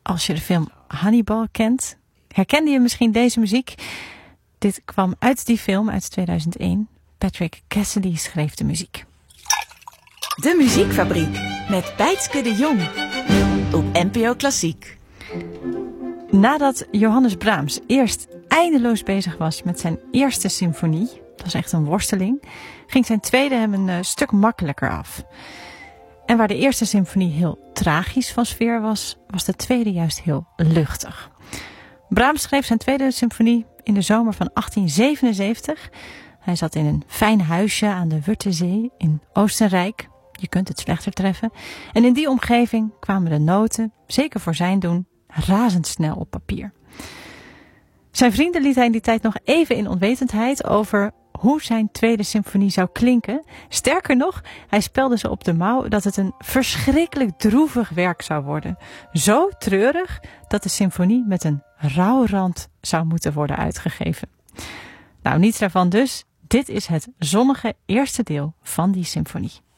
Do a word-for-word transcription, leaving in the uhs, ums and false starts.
Als je de film Hannibal kent, herkende je misschien deze muziek. Dit kwam uit die film uit tweeduizend één. Patrick Cassidy schreef de muziek. De Muziekfabriek met Bijtske de Jong op N P O Klassiek. Nadat Johannes Brahms eerst eindeloos bezig was met zijn eerste symfonie, dat was echt een worsteling, ging zijn tweede hem een uh, stuk makkelijker af. En waar de eerste symfonie heel tragisch van sfeer was, was de tweede juist heel luchtig. Brahms schreef zijn tweede symfonie in de zomer van achttien zevenenzeventig. Hij zat in een fijn huisje aan de Wörthersee in Oostenrijk. Je kunt het slechter treffen. En in die omgeving kwamen de noten, zeker voor zijn doen, razendsnel op papier. Zijn vrienden liet hij in die tijd nog even in onwetendheid over hoe zijn tweede symfonie zou klinken. Sterker nog, hij spelde ze op de mouw dat het een verschrikkelijk droevig werk zou worden. Zo treurig dat de symfonie met een rouwrand zou moeten worden uitgegeven. Nou, niets daarvan dus. Dit is het zonnige eerste deel van die symfonie.